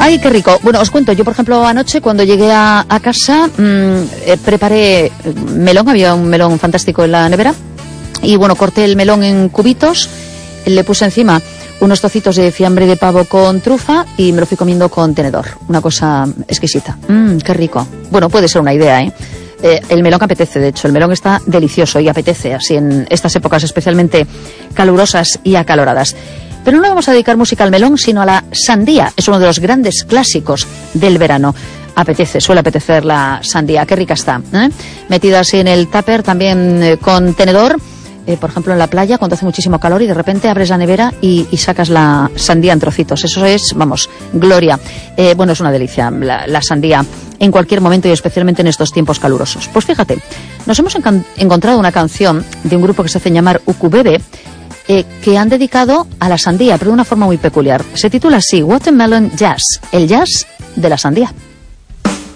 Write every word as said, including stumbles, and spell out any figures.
Ay, qué rico. Bueno, os cuento, yo por ejemplo anoche cuando llegué a, a casa mmm, eh, preparé melón, había un melón fantástico en la nevera y bueno, corté el melón en cubitos, le puse encima unos trocitos de fiambre de pavo con trufa y me lo fui comiendo con tenedor. Una cosa exquisita. Mmm, qué rico. Bueno, puede ser una idea, ¿eh? Eh, el melón apetece, de hecho, el melón está delicioso y apetece así en estas épocas especialmente calurosas y acaloradas. Pero no vamos a dedicar música al melón, sino a la sandía. Es uno de los grandes clásicos del verano. Apetece, suele apetecer la sandía. Qué rica está, ¿eh? Metida así en el tupper, también eh, con tenedor. Eh, por ejemplo, en la playa, cuando hace muchísimo calor y de repente abres la nevera y, y sacas la sandía en trocitos. Eso es, vamos, gloria. Eh, bueno, es una delicia la, la sandía en cualquier momento y especialmente en estos tiempos calurosos. Pues fíjate, nos hemos encan- encontrado una canción de un grupo que se hace llamar Ukubebe, eh, que han dedicado a la sandía, pero de una forma muy peculiar. Se titula así, Watermelon Jazz, el jazz de la sandía.